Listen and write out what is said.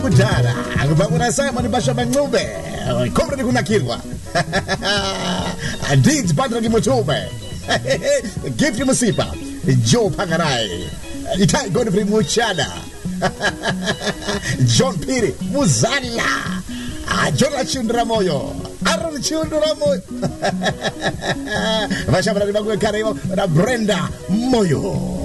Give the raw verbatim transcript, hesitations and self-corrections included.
Kudara, bangunan saya manibasya Bangube. Komre di kunakirwa. Deeds padra gi mochube. Gift gi masipa. Joe Pangaray. Itai Godfrey Muchada. John Piri Muzala. Jola Chundramoyo. Aaron Chundramoyo. Vasha para di Bangube Kareo na Brenda Moyo.